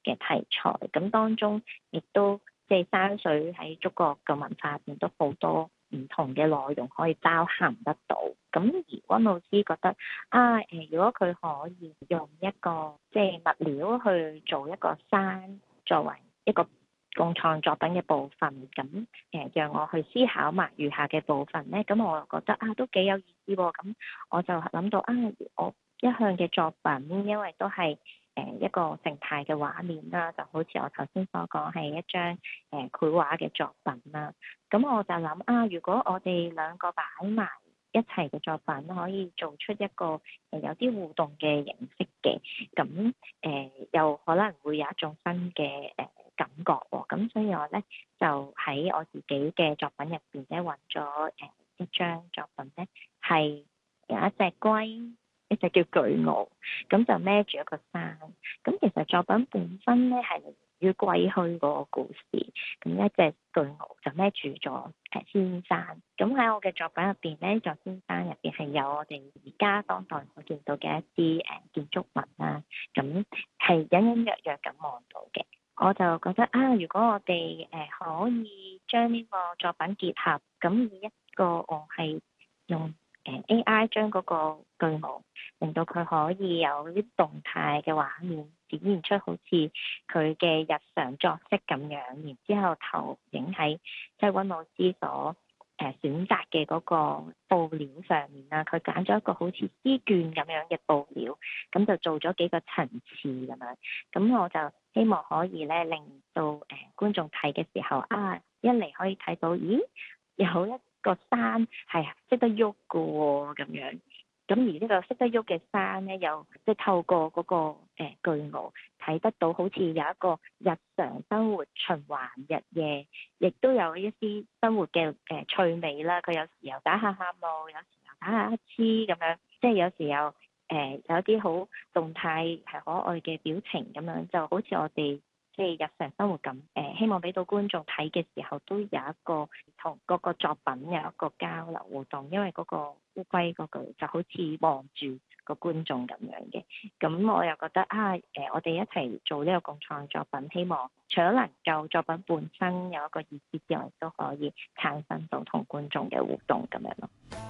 嘅題材，咁當中亦都即係山水喺中國嘅文化入邊都好多唔同嘅內容可以包含得到。咁而温老師覺得如果佢可以用一個即係物料去做一個山作為一個共創作品嘅部分，咁讓我去思考埋餘下嘅部分咧，咁我又覺得都幾有意思喎。咁我就諗到我一向嘅作品，因為都係一個靜態嘅畫面啦，就好似我頭先所講係一張繪畫嘅作品啦。咁我就諗如果我哋兩個擺埋一齊嘅作品，可以做出一個有啲互動嘅形式嘅，咁又可能會有一種新嘅感覺喎。咁所以我咧就喺我自己嘅作品入邊咧揾咗一張作品咧，係有一隻龜，一隻叫巨鰲，咁就孭住一個山。咁其實作品本身咧係嚟於歸墟嗰個故事，咁一隻巨鰲就孭住咗仙山。咁喺我嘅作品入邊咧，座仙山入邊係有我哋而家當代所見到嘅一啲建築物啦，咁係隱隱約約咁望到嘅。我就覺得如果我哋可以將呢個作品結合，咁以一個我係用AI 將嗰個巨鰲，令到佢可以有啲動態嘅畫面，展現出好似佢嘅日常作息咁樣，然之後投影喺即係温老師所選擇嘅嗰個布料上面啦。佢揀咗一個好似絲絹咁樣嘅布料，咁就做咗幾個層次咁樣。咁我就希望可以咧令到觀眾睇嘅時候一嚟可以睇到，咦，有一個山係識得喐嘅喎咁樣。咁而呢個識得喐嘅山咧，又即係透過嗰個巨鰲睇得到，好似有一個日常生活循環日夜，亦都有一啲生活嘅趣味啦。佢有時又打下喊路，有時又打下乞嗤咁樣，即係有時又有啲好動態係可愛嘅表情咁樣，就好似我哋即係日常生活咁。希望俾到觀眾睇嘅時候，都有一個同嗰個作品有一個交流互動，因為嗰個烏龜嗰句就好似望住個觀眾咁樣嘅。咁我又覺得我哋一齊做呢個共創作品，希望除咗能夠作品本身有一個意思之外，都可以產生到同觀眾嘅互動咁樣咯。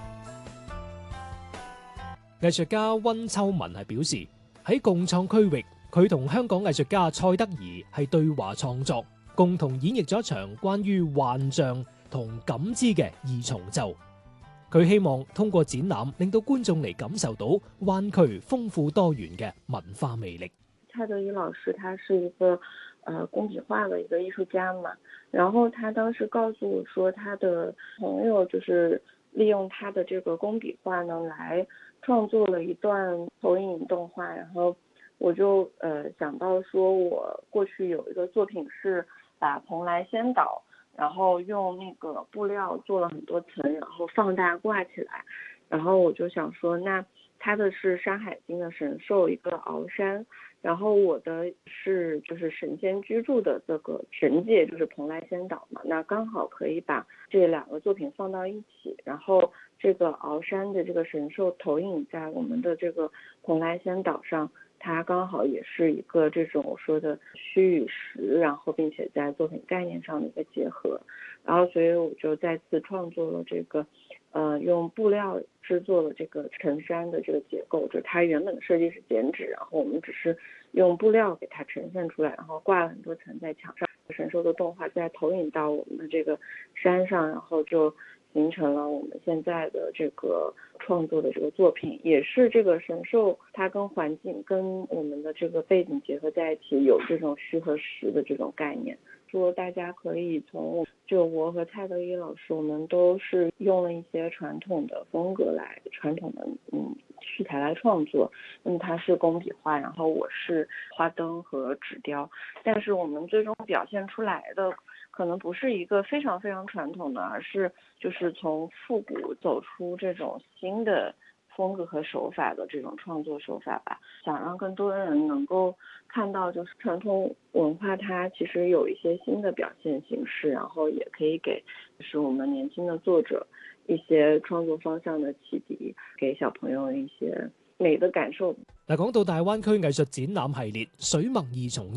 藝術家温秋文係表示，喺共創區域，佢同香港藝術家蔡德宜係對話創作，共同演繹咗一場關於幻象同感知嘅二重奏。佢希望通過展覽令到觀眾嚟感受到灣區豐富多元嘅文化魅力。 蔡德宜老師他是一個工筆畫的一個藝術家嘛，然後他當時告訴我說，他的朋友就是利用他的這個工筆畫呢來創作了一段投影動畫，然後我就想到說，我過去有一個作品是把蓬萊仙島，然後用那個布料做了很多層，然後放大掛起來，然後我就想說，那它的是《山海經》的神獸一個鰲山，然後我的是就是神仙居住的這個神界，就是蓬萊仙島嘛，那剛好可以把這兩個作品放到一起，然後這個鰲山的這個神獸投影在我們的這個蓬萊仙島上，它剛好也是一個這種我說的虛與實，然後並且在作品概念上的一個結合，然後所以我就再次創作了這個用布料製作了這個成山的這個結構，就是它原本的設計是剪紙，然後我們只是用布料給它呈現出來，然後掛了很多層在牆上，神獸的動畫再投影到我們的這個山上，然後就形成了我們現在的這個創作的這個作品，也是這個神獸它跟環境跟我們的這個背景結合在一起，有這種虛和實的這種概念。說大家可以從就我和蔡德宜老師，我們都是用了一些傳統的風格來傳統的素材來創作。它是工筆畫，然後我是花燈和紙雕，但是我們最終表現出來的可能不是一個非常非常傳統的，而是就是從復古走出這種新的風格和手法的這種創作手法吧，想讓更多的人能夠看到，就是傳統文化它其實有一些新的表現形式，然後也可以給就是我們年輕的作者一些創作方向的啟迪，給小朋友一些美的感受。 嗱，講到大灣區藝術展覽系列水墨二重